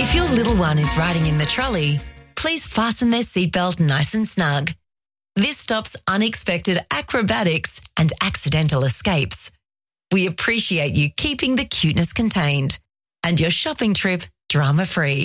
If your little one is riding in the trolley, please fasten their seatbelt nice and snug. This stops unexpected acrobatics and accidental escapes. We appreciate you keeping the cuteness contained and your shopping trip drama-free.